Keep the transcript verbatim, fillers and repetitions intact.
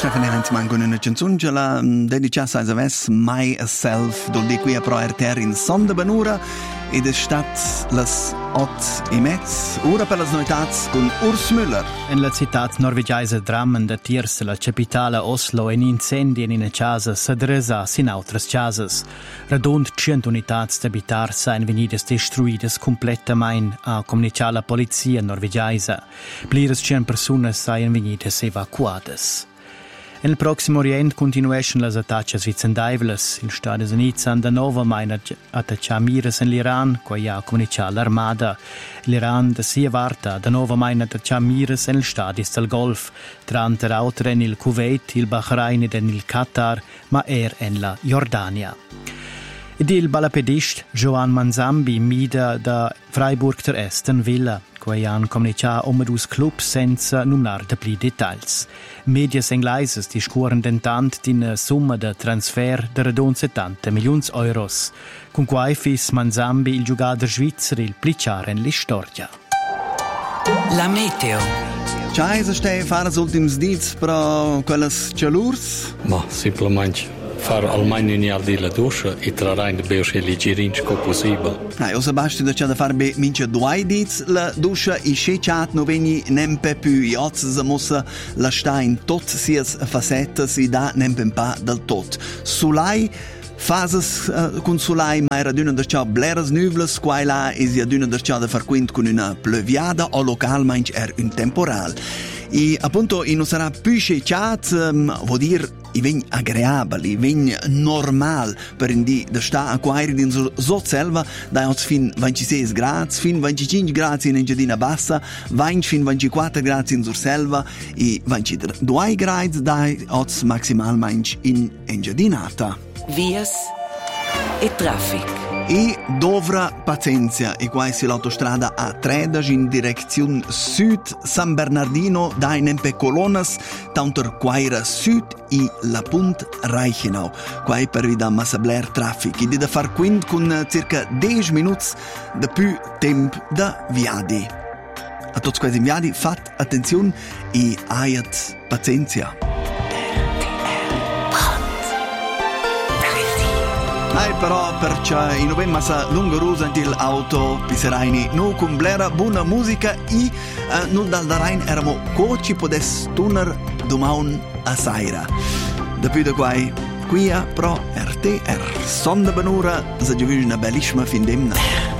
Stefanie Heinzmann con una canzone che la dedicata a Saves Myself, dol di qui a Pro R T R in Sonda Benura ed è stat las ot e mezz, ora per las noitats con Urs Müller. In la città norvegiaise Drammen da Tiers, la capitale Oslo, in incendi in una casa s'adresa sin altres casas. Radund cent unitats d'abitar sain venidas destruidas completamente, a comunicar la polizia norvegiaise. Pliras cent personas sain venidas evacuadas. Nel prossimo Orient continuano le attacche vicendaiveles. Il Stati Uniti hanno da nuovo mai attaccato miras in l'Iran, che ha comunicato l'armata. L'Iran da sia varta da nuovo mai attaccato miras negli stati del Golf, tra l'altro nel Kuwait, il Bahrain e nel Qatar, ma er in la Jordania. Ed il balapedist Joan Manzambi mida da Freiburg der Esten Villa, che han comunicato om dus club senza numerar de pli detalls. Medias englaises discuoren dentant d'ina summa de transfer de radon settanta milions euros, con quai fis Manzambi il giocatore svizzer il plicciare in l'istoria. La meteo. Ciao, se stai a fare gli ultimi dits per quelle calurs? Ma, semplicemente. Far almeno un giorno la doccia e trarre il beus e le girinci come possibile. Ah, o se basta da c'è da fare be mince due dits la doccia e se c'è non veni nempe più i ozzi se mossa la sta in tot sias facette si da nempe pa del tot. Sulai fases uh, con sulai ma era d'una da ciò bleras nuvles qua là e si aduna da ciò da far quint con una pleuviada o localmente er un temporal. E appunto e non sarà più scecciat, um, vuol dire i vegn agreabili, i vegn normal per indi da sta a quairi din zot selva da oz fin ventisei gradi, fin venticinque gradi in Engiadina Bassa, venti fin ventiquattro gradi in Surselva e ventidue gradi da oz maximalmente in Engiadinata. Vias e traffic. E dovra pazienza e qua si l'autostrada A tredici in direzione sud San Bernardino da in empe colonas tanto quaira sud e la punt Reichenau qua per vida massabler traffic e di da far quint con circa dieci minuti da più tempo da viadi. A tutti questi viadi fat attenzione e aiat pazienza. Ai però perciò in novembre sa lunga rosa del auto piseraini no con blera buona musica e uh, non dal darain eramo coci podes tuner domaun a saira. Da più da quai qui a Pro R T R Sonda Benura sa giuvi una bellissima fin demna.